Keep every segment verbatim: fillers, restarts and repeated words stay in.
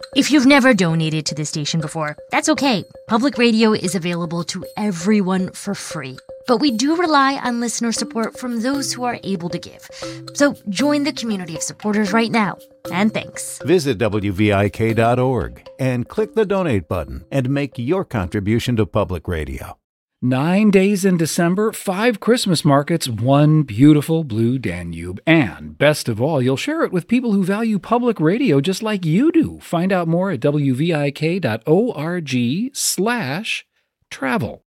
If you've never donated to the station before, that's okay. Public radio is available to everyone for free. But we do rely on listener support from those who are able to give. So join the community of supporters right now. And thanks. Visit W V I K dot org and click the donate button and make your contribution to public radio. Nine days in December, five Christmas markets, one beautiful blue Danube. And best of all, you'll share it with people who value public radio just like you do. Find out more at W V I K dot org slash travel.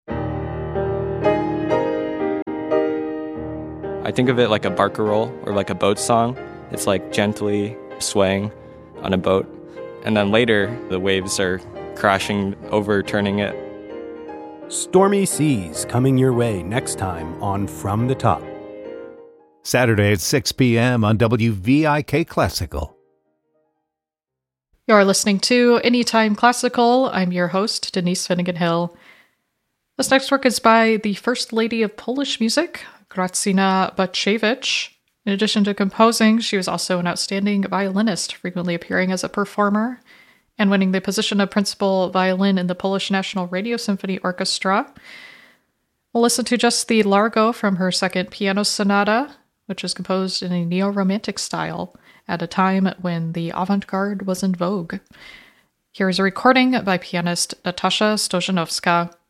I think of it like a barcarolle or like a boat song. It's like gently swaying on a boat. And then later, the waves are crashing, overturning it. Stormy Seas coming your way next time on From the Top. Saturday at six p.m. on W V I K Classical. You're listening to Anytime Classical. I'm your host, Denise Finnegan-Hill. This next work is by the First Lady of Polish Music, Grażyna Bacewicz. In addition to composing, she was also an outstanding violinist, frequently appearing as a performer and winning the position of principal violin in the Polish National Radio Symphony Orchestra. We'll listen to just the Largo from her second piano sonata, which is composed in a neo-romantic style at a time when the avant-garde was in vogue. Here is a recording by pianist Natasha Stojanowska.